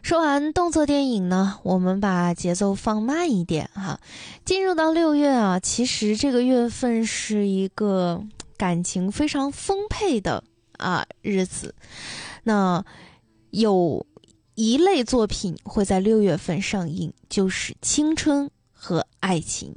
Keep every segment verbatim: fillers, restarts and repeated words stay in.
说完动作电影呢，我们把节奏放慢一点哈。进入到六月啊，其实这个月份是一个感情非常丰沛的啊日子。那有一类作品会在六月份上映，就是青春和爱情。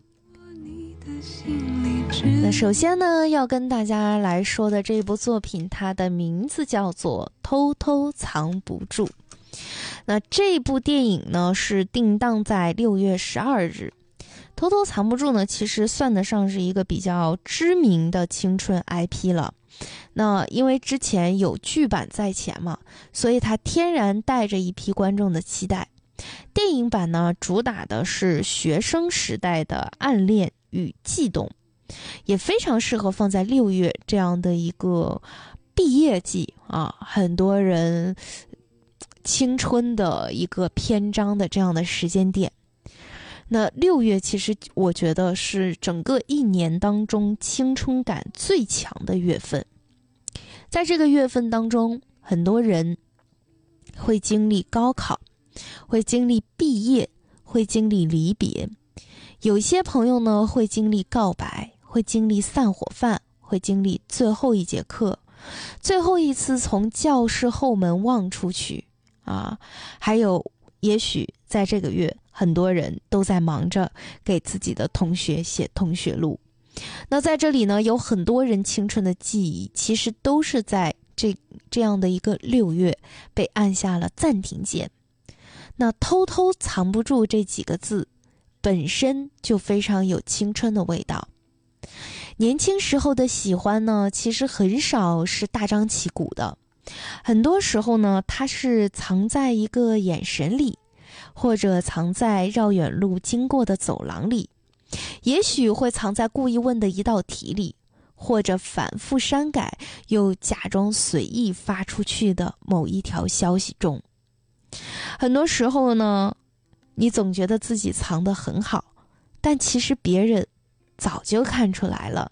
那首先呢，要跟大家来说的这部作品，它的名字叫做《偷偷藏不住》。那这部电影呢是定档在六月十二日。偷偷藏不住呢，其实算得上是一个比较知名的青春 I P 了。那因为之前有剧版在前嘛，所以它天然带着一批观众的期待。电影版呢，主打的是学生时代的暗恋与悸动，也非常适合放在六月这样的一个毕业季啊，很多人青春的一个篇章的这样的时间点。那六月其实我觉得是整个一年当中青春感最强的月份。在这个月份当中，很多人会经历高考，会经历毕业，会经历离别。有些朋友呢会经历告白，会经历散伙饭，会经历最后一节课，最后一次从教室后门望出去啊，还有也许在这个月很多人都在忙着给自己的同学写同学录。那在这里呢，有很多人青春的记忆其实都是在这这样的一个六月被按下了暂停键。那偷偷藏不住这几个字本身就非常有青春的味道。年轻时候的喜欢呢，其实很少是大张旗鼓的，很多时候呢，它是藏在一个眼神里，或者藏在绕远路经过的走廊里，也许会藏在故意问的一道题里，或者反复删改又假装随意发出去的某一条消息中。很多时候呢，你总觉得自己藏得很好，但其实别人早就看出来了。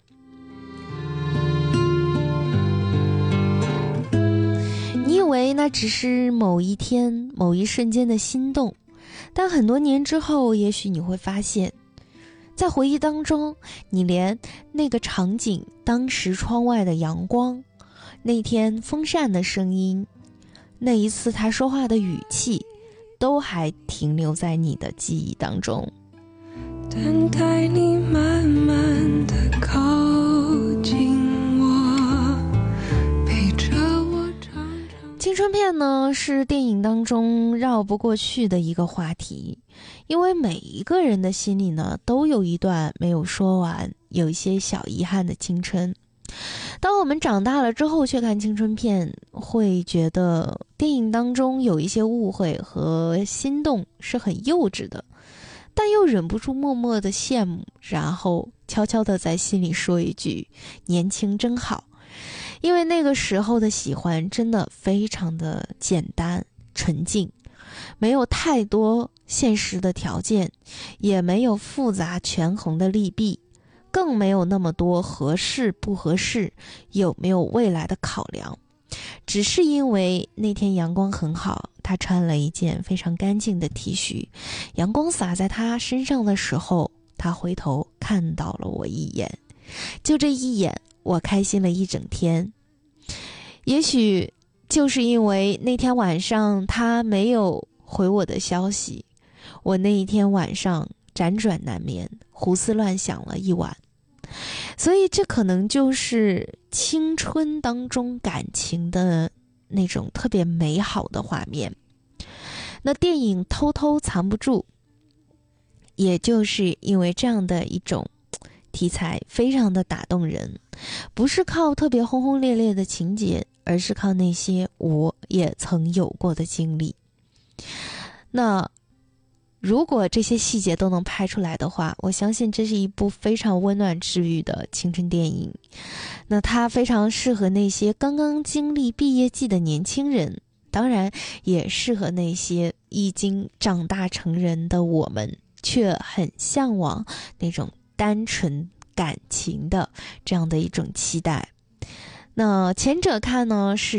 你以为那只是某一天某一瞬间的心动，但很多年之后，也许你会发现，在回忆当中，你连那个场景，当时窗外的阳光，那天风扇的声音，那一次他说话的语气，都还停留在你的记忆当中。 等待你慢慢地靠近我，陪着我长长。 青春片呢，是电影当中绕不过去的一个话题，因为每一个人的心里呢，都有一段没有说完，有一些小遗憾的青春。当我们长大了之后去看青春片，会觉得电影当中有一些误会和心动是很幼稚的，但又忍不住默默的羡慕，然后悄悄的在心里说一句年轻真好。因为那个时候的喜欢真的非常的简单纯净，没有太多现实的条件，也没有复杂权衡的利弊，更没有那么多合适不合适，有没有未来的考量。只是因为那天阳光很好，他穿了一件非常干净的 T 恤，阳光洒在他身上的时候，他回头看到了我一眼，就这一眼，我开心了一整天。也许就是因为那天晚上他没有回我的消息，我那一天晚上辗转难眠，胡思乱想了一晚。所以这可能就是青春当中感情的那种特别美好的画面。那电影偷偷藏不住，也就是因为这样的一种题材非常的打动人，不是靠特别轰轰烈烈的情节，而是靠那些我也曾有过的经历。那如果这些细节都能拍出来的话，我相信这是一部非常温暖治愈的青春电影。那它非常适合那些刚刚经历毕业季的年轻人，当然也适合那些已经长大成人的我们，却很向往那种单纯感情的这样的一种期待。那前者看呢是